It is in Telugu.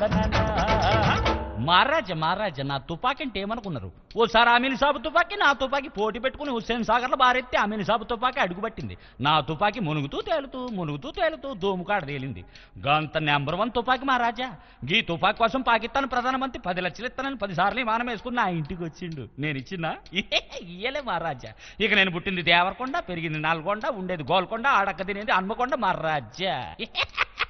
మహారాజా నా తుపాకీ అంటే ఏమనుకున్నారు? ఓసారి అమీన్ సాబు తుపాకీ నా తుపాకీ పోటీ పెట్టుకుని హుస్సేన్ సాగర్లో బారెత్తి అమీన్ సాబు తుపాకీ అడుగుపట్టింది. నా తుపాకీ మునుగుతూ తేలుతూ దోముకాడ తేలింది. గంత నెంబర్ 1 తుపాకీ మహారాజా. గీ తుపాకీ కోసం పాకిస్తాన్ ప్రధానమంత్రి 10 లక్షలు ఇస్తానని 10 సార్లు విమానం వేసుకుని నా ఇంటికి వచ్చిండు. నేను ఇచ్చినా ఇయ్యలే మహారాజా. ఇక నేను పుట్టింది దేవరకొండ, పెరిగింది నల్గొండ, ఉండేది గోల్కొండ, ఆడక్క తినేది హన్మకొండ మహారాజా.